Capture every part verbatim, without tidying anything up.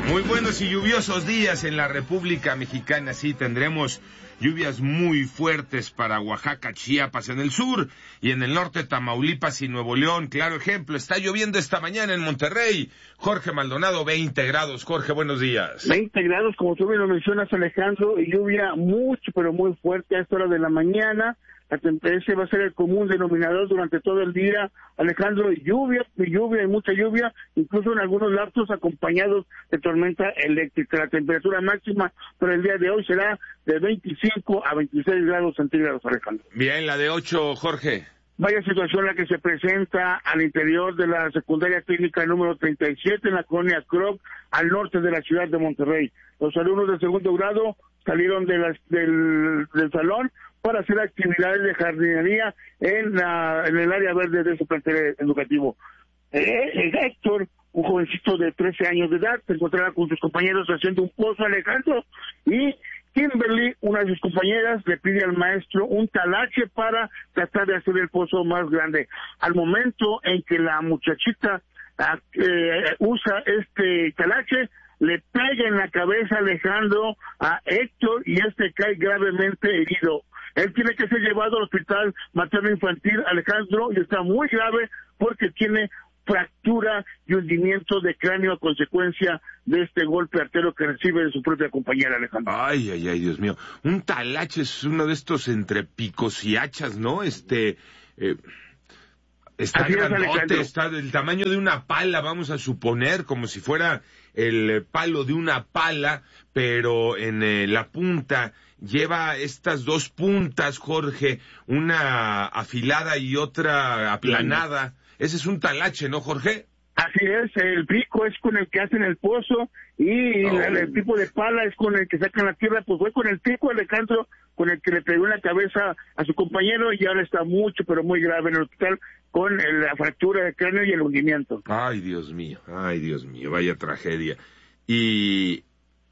Muy buenos y lluviosos días en la República Mexicana. Sí, tendremos lluvias muy fuertes para Oaxaca, Chiapas en el sur y en el norte Tamaulipas y Nuevo León. Claro ejemplo, está lloviendo esta mañana en Monterrey. Jorge Maldonado, veinte grados. Jorge, buenos días. veinte grados, como tú bien lo mencionas, Alejandro, y lluvia mucho, pero muy fuerte a esta hora de la mañana. La temperatura va a ser el común denominador durante todo el día, Alejandro, y lluvia, y lluvia, y mucha lluvia, incluso en algunos lapsos acompañados de tormenta eléctrica. La temperatura máxima para el día de hoy será de veinticinco a veintiséis grados centígrados, Alejandro. Bien, la de ocho, Jorge. Vaya situación la que se presenta al interior de la secundaria clínica número treinta y siete en la colonia Krog, al norte de la ciudad de Monterrey. Los alumnos de segundo grado salieron de las, del, del salón para hacer actividades de jardinería en, la, en el área verde de su plantel educativo. Eh, Héctor, un jovencito de trece años de edad, se encontraba con sus compañeros haciendo un pozo, Alejandro, y Kimberly, una de sus compañeras, le pide al maestro un talache para tratar de hacer el pozo más grande. Al momento en que la muchachita eh, usa este talache, le pega en la cabeza, Alejandro, a Héctor, y este cae gravemente herido. Él tiene que ser llevado al hospital materno infantil, Alejandro, y está muy grave porque tiene fractura y hundimiento de cráneo a consecuencia de este golpe artero que recibe de su propia compañera, Alejandro. Ay, ay, ay, Dios mío. Un talache es uno de estos entre picos y hachas, ¿no? Este... Eh... Está grandote, está del tamaño de una pala, vamos a suponer, como si fuera el palo de una pala, pero en eh, la punta lleva estas dos puntas, Jorge, una afilada y otra aplanada. Ese es un talache, ¿no, Jorge? Así es, el pico es con el que hacen el pozo y oh. el, el tipo de pala es con el que sacan la tierra. Pues fue con el pico, Alejandro, con el que le pegó en la cabeza a su compañero, y ahora está mucho, pero muy grave en el hospital con el, la fractura de cráneo y el hundimiento. Ay, Dios mío, ay, Dios mío, vaya tragedia. Y,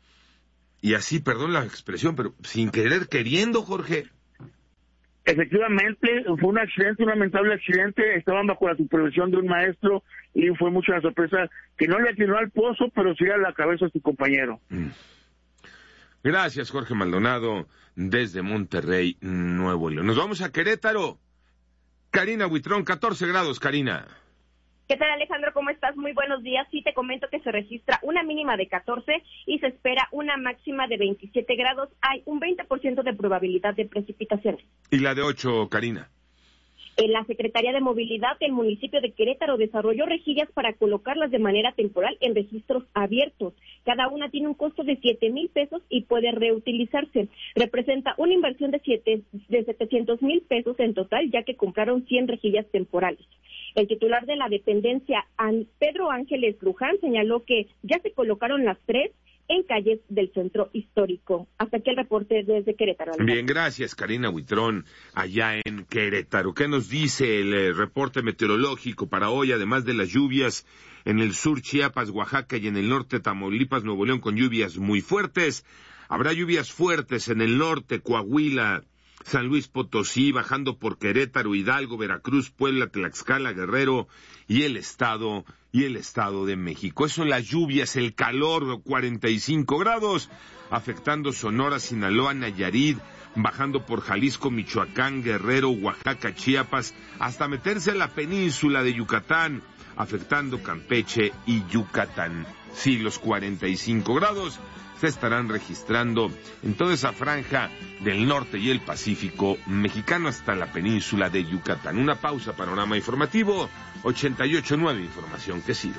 y así, perdón la expresión, pero sin querer queriendo, Jorge. Efectivamente, fue un accidente, un lamentable accidente. Estaban bajo la supervisión de un maestro y fue mucha la sorpresa que no le atinó al pozo, pero sí a la cabeza a su compañero. Mm. Gracias, Jorge Maldonado, desde Monterrey, Nuevo León. Nos vamos a Querétaro. Karina Huitrón, catorce grados, Karina. ¿Qué tal, Alejandro? ¿Cómo estás? Muy buenos días. Sí, te comento que se registra una mínima de catorce y se espera una máxima de veintisiete grados. Hay un veinte por ciento de probabilidad de precipitaciones. ¿Y la de ocho, Karina? En la Secretaría de Movilidad del municipio de Querétaro desarrolló rejillas para colocarlas de manera temporal en registros abiertos. Cada una tiene un costo de siete mil pesos y puede reutilizarse. Representa una inversión de, siete, de setecientos mil pesos en total, ya que compraron cien rejillas temporales. El titular de la dependencia, Pedro Ángeles Luján, señaló que ya se colocaron las tres en calles del centro histórico. Hasta aquí el reporte desde Querétaro. Bien, gracias, Karina Huitrón, allá en Querétaro. ¿Qué nos dice el eh, reporte meteorológico para hoy, además de las lluvias en el sur, Chiapas, Oaxaca, y en el norte, Tamaulipas, Nuevo León, con lluvias muy fuertes? Habrá lluvias fuertes en el norte, Coahuila, San Luis Potosí, bajando por Querétaro, Hidalgo, Veracruz, Puebla, Tlaxcala, Guerrero y el estado y el estado de México. Eso, las lluvias, el calor, cuarenta y cinco grados, afectando Sonora, Sinaloa, Nayarit, bajando por Jalisco, Michoacán, Guerrero, Oaxaca, Chiapas, hasta meterse a la península de Yucatán, afectando Campeche y Yucatán. Sí, los cuarenta y cinco grados se estarán registrando en toda esa franja del norte y el Pacífico mexicano hasta la península de Yucatán. Una pausa, panorama informativo, ochenta y ocho punto nueve, información que sirve.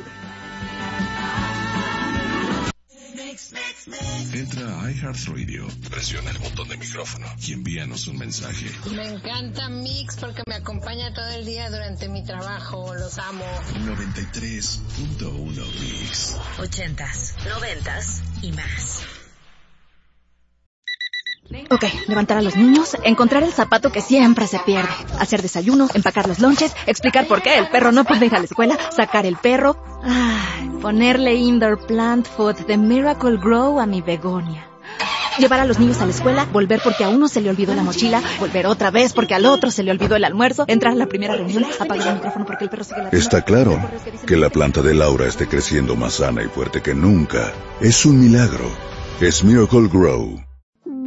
Entra a iHeartRadio, presiona el botón de micrófono y envíanos un mensaje. Me encanta Mix porque me acompaña todo el día durante mi trabajo, los amo. noventa y tres punto uno Mix. Ochentas, noventas y más. Ok, levantar a los niños, encontrar el zapato que siempre se pierde, hacer desayunos, empacar los lonches, explicar por qué el perro no puede ir a la escuela, sacar el perro, ay, ponerle indoor plant food de Miracle Grow a mi begonia. Llevar a los niños a la escuela, volver porque a uno se le olvidó la mochila, volver otra vez porque al otro se le olvidó el almuerzo, entrar a la primera reunión, apagar el micrófono porque el perro sigue ladrando. Está claro que la planta de Laura esté creciendo más sana y fuerte que nunca. Es un milagro. Es Miracle Grow.